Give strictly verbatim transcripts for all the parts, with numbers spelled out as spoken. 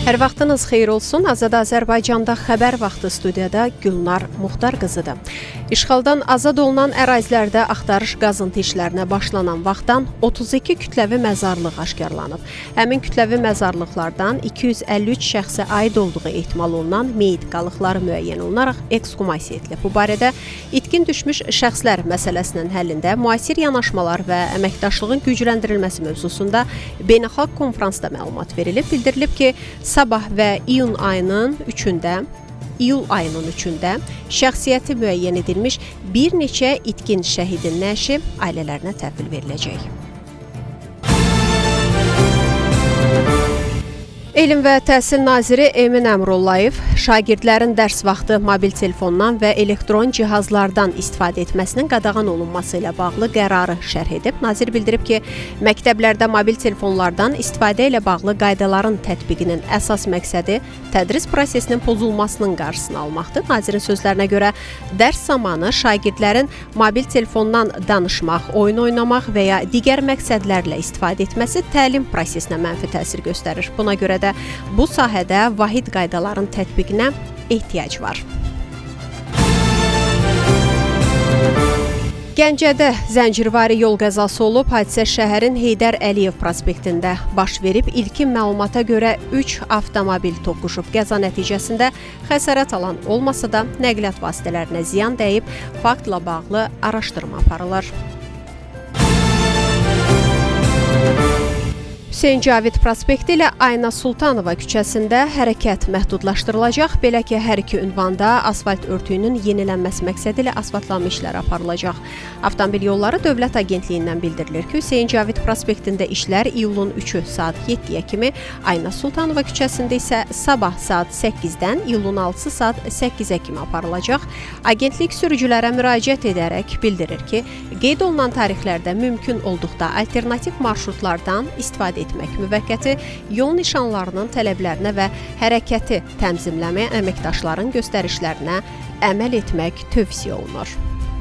Hər vaxtınız xeyir olsun. Azad Azərbaycanda xəbər vaxtı studiyada Gülnar Muxtar qızıdır. İşğaldan azad olunan ərazilərdə axtarış qazıntı işlərinə başlanan vaxtdan otuz iki kütləvi məzarlıq aşkarlanıb. Həmin kütləvi məzarlıqlardan iki yüz əlli üç şəxsə aid olduğu ehtimal olunan meyit qalıqları müəyyən olunaraq ekshumasiya edilib. Bu barədə itkin düşmüş şəxslər məsələsinin həllində müasir yanaşmalar və əməkdaşlığın gücləndirilməsi mövzusunda beynəlxalq konfransda məlumat verilib. Bildirilib ki, sabah və iyun ayının üçündə, iyul ayının üçündə şəxsiyyəti müəyyən edilmiş bir neçə itkin şəhidin nəşi ailələrinə təhvil veriləcək. Elm və Təhsil Naziri Emin Əmrullayev şagirdlərin dərs vaxtı mobil telefondan və elektron cihazlardan istifadə etməsinin qadağan olunması ilə bağlı qərarı şərh edib. Nazir bildirib ki, məktəblərdə mobil telefonlardan istifadə ilə bağlı qaydaların tətbiqinin əsas məqsədi tədris prosesinin pozulmasının qarşısını almaqdır. Nazirin sözlərinə görə dərs zamanı şagirdlərin mobil telefondan danışmaq, oyun oynamaq və ya digər məqsədlərlə istifadə etməsi təlim prosesinə mənfi təsir göstərir. Buna görə də bu sahədə vahid qaydaların tətbiqinə ehtiyac var. Gəncədə zəncirvari yol qəzası olub. Hadisə şəhərin Heydər Əliyev prospektində baş verib. İlkin məlumata görə üç avtomobil toqquşub. Qəza nəticəsində xəsarət alan olmasa da nəqliyyat vasitələrinə ziyan dəyib. Faktla bağlı araşdırma aparılır. Hüseyn Cavid prospekti ilə Ayna Sultanova küçəsində hərəkət məhdudlaşdırılacaq. Belə ki, hər iki ünvanda asfalt örtüyünün yenilənməsi məqsədi ilə asfaltlanma işləri aparılacaq. Avtomobil Yolları Dövlət Agentliyindən bildirilir ki, Hüseyn Cavid prospektində işlər iyulun üçü saat yeddiyə kimi, Ayna Sultanova küçəsində isə sabah saat səkkizdən iyulun altısı saat səkkizə kimi aparılacaq. Agentlik sürücülərə müraciət edərək bildirir ki, qeyd olunan tarixlərdə mümkün olduqda alternativ marşrutlardan istifadə etmək, müvəqqəti yol nişanlarının tələblərinə və hərəkəti tənzimləmə əməkdaşların göstərişlərinə əməl etmək tövsiyə olunur.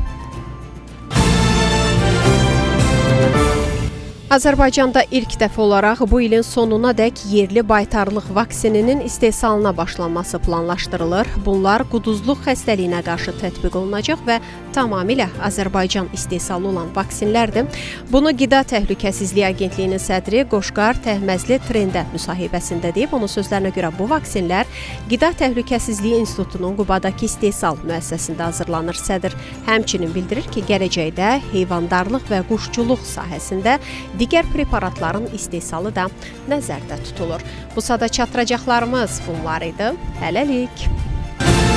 Azərbaycanda ilk dəfə olaraq bu ilin sonuna dək yerli baytarlıq vaksininin istehsalına başlanması planlaşdırılır. Bunlar quduzluq xəstəliyinə qarşı tətbiq olunacaq və tamamilə Azərbaycan istehsalı olan vaksinlərdir. Bunu Qida Təhlükəsizliyi Agentliyinin sədri Qoşqar Təhməzli Trendə müsahibəsində deyib. Onun sözlərinə görə bu vaksinlər Qida Təhlükəsizliyi İnstitutunun Qubadakı istehsal müəssisəsində hazırlanır. Sədr həmçinin bildirir ki, gələcəkdə heyvandarlıq və quşçuluq sahəsində digər preparatların istehsalı da nəzərdə tutulur. Bu sada çatdıracaqlarımız bunlar idi. Hələlik.